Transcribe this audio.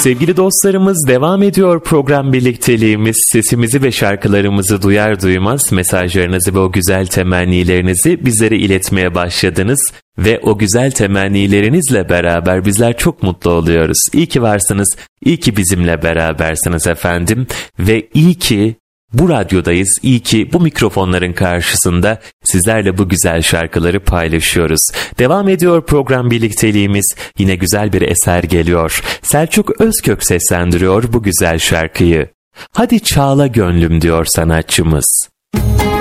Sevgili dostlarımız, devam ediyor program birlikteliğimiz. Sesimizi ve şarkılarımızı duyar duymaz mesajlarınızı ve o güzel temennilerinizi bizlere iletmeye başladınız. Ve o güzel temennilerinizle beraber bizler çok mutlu oluyoruz. İyi ki varsınız, iyi ki bizimle berabersiniz efendim. Ve iyi ki bu radyodayız, iyi ki bu mikrofonların karşısında sizlerle bu güzel şarkıları paylaşıyoruz. Devam ediyor program birlikteliğimiz. Yine güzel bir eser geliyor. Selçuk Özkök seslendiriyor bu güzel şarkıyı. Hadi çağla gönlüm diyor sanatçımız.